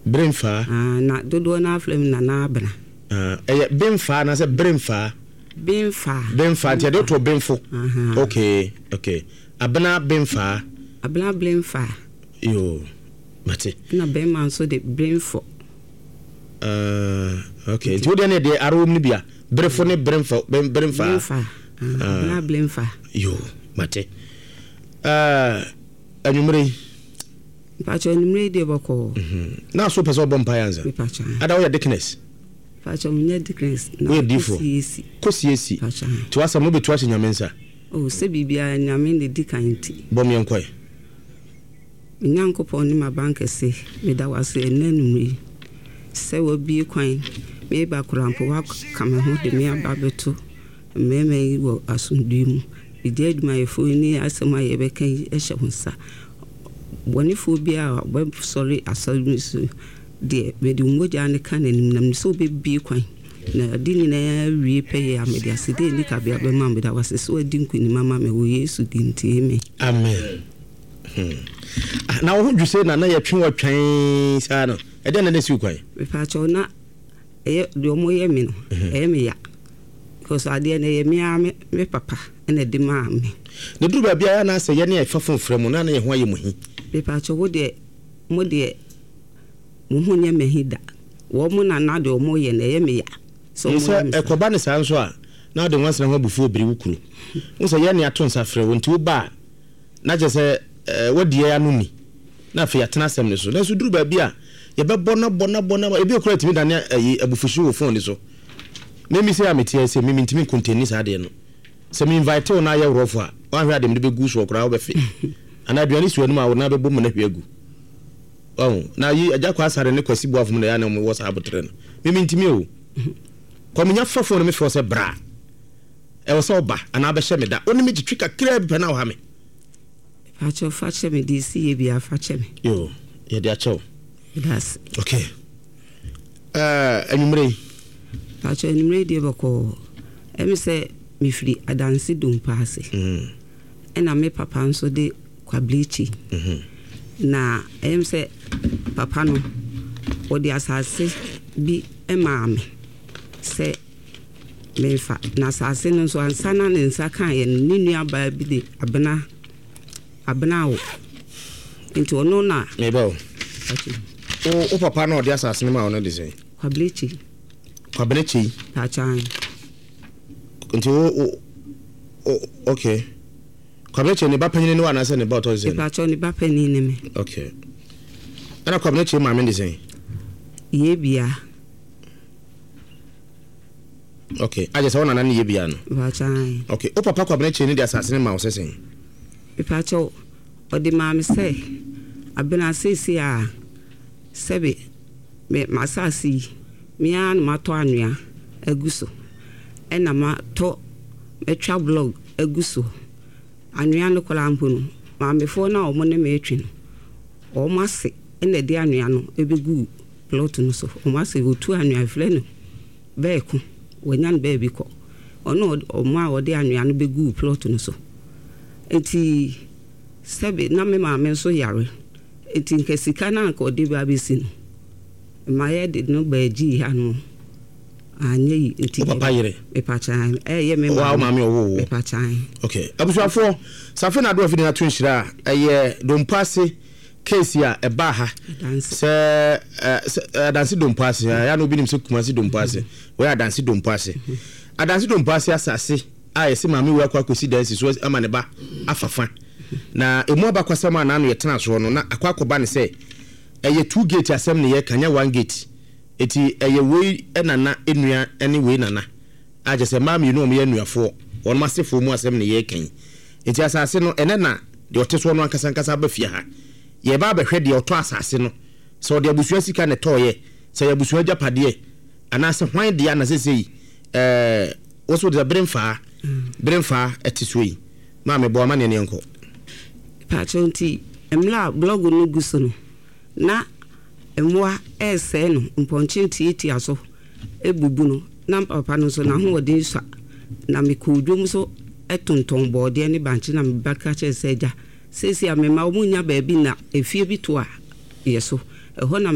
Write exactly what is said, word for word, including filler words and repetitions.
Bremfa. Ah, na dodo na flem na na abena. Ah, eh Bremfa na say Bremfa. Bremfa. Bremfa ti dey to Bremfo. Okay, okay. Abena Bremfa. Abena Bremfa. Yo. Mate. Na be man so de Bremfo. Uh, okay. Ti o dey na dey aro ni bia. Bremfo ne Bremfa, Bremfa. Bremfa. Abena Bremfa. Yo, mate. Uh, anumre. Pacho anumre de bako. Mhm. Na so person bomb payanza. Pacho. Ada wo ya dickness. Pacho munye dickness. We difo. Kosi esi. To asa mo betu ahye nyamensa. Oh, se bibia nyame de dikanti. Bom yenkoy. Nyankopon ni ma bank se me da wase enanumre. Se wo bi kwan me ba kurampo wa kama ho de me ababeto. Me me wo asundumu. Idi aduma efo ni asema ye be kan ehye hunsa. Boni fo bia web sorry asalusu de me di ngoja ne kan anim nam so be bi kwan. Na dini na wi peye amede asede ni ka bia be ma me da wase so adi nkuni mama me wo Yesu di nti me. Amen. Hmm. Na wo hu say na na ye twen watwan sa no. E de na na si kwan. Me pa cho na e de omo ye me no. E me ya. Because ade na ye me ame me papa na de ma me. Ne duru ba bia na say ye na e fa fonfrɛ mu na na ye ho aye mu hi. Me pa cho wo de mo de mo hu nya me hi da. Wo mo na na de omo ye na ye me ya. So mo e koba ne san so a na de wansana ho bufu obiri wukuru. Wo say ye na ato nsa frɛ wo nti wo ba na je say wodi ya no ni na fa ya tena sem ne so na so duru ba bia ye be bona bona bona e bi okura timi dan abufushi wo phone ni so. Me mi say ameti say me mintimi contain sa de no. Se me invite o na ye rofo a wan hwa de me be gu so okura wo be fe. Ana aduani so anuma wo na be bom na hwagu. Oh, na yi ajakwa asare ne kwasi bu afum na ya na mo whatsapp tre no. Me mintimi o. Kwamnya fafo no me fo se bra. E wo so ba ana be hye me da. Oni me gitwika kra bi pa na wo ha me. Pacho fache me D C ye bia fache me. Yo, ye dia cho. That's okay. Uh, anumre. Pacho anumre de bako. Emi se mi firi adansi dum paase. Mhm. Ena me papa nso de kwablechi. Mhm. Na em se papa no odi asase bi ema me se mefa na asase no so ansana ne nsa kan ye ni nua ba bi de abena abena wo nti ono na me ba o o papa no odi asase ne ma ono de sei kwablechi kwablechi ta chan nti o o okay kwablechi ne ba panyin ne wa na se ne ba to sei pa cho ne ba panyin ne me okay ana kwablechi ma me de sei ye bia okay aje se wona na ne ye bia no ba chan okay o papa kwablechi ne de asase ne ma o se sei pa cho odi ma me se abena sesi a sebe me masasi me an mato anua aguso ena ma to metwa blog aguso anua no kola mpono ma me fo na omo ne metwe no o mase ena de anua no ebegu plot no so o mase otu anua fle no be ko wonyan be bi ko ono o ma o de anua no begu plot no so enti sebe na me ma me so yare enti nkesika na nko de ba besi no ma ye de no ba ji ha no anye yi enti papa yire e pa chan eh ye me wa ma me owo e pa chan okay abusuafo safe na do afidi na tunhira eh dompase case ya e ba ha se adansi dompase ya no binim se kumasi dompase we adansi dompase adansi dompase asase a yesi ma me we akwa kosi dansi so ama ne ba afafa na emu abakwasama na no yetena so no na akwa akoba ne se eye two gate asem ne ye kanya one gate eti eye we enana enua ene we nana aje se ma me no mo ye nuafo won masefo mu asem ne ye kan eti asase no ene na de oteso no ankasa ankasa ba fie ha ye ba ba hwe de oto asase no so de abusua sika ne toye se ye abusua japade ana se hwan de ana se sei eh woso de bremfa bremfa etisoi ma me bo ma ne ne enko pachonti emla blog no guso no na emwa ese no mponchi ti aso ebubu no na papa no so na ho odin so na me kodwom so etonton bode ne banchi na me baka che seja sesi amema omunya ba bi na efie bi to a yeso eho na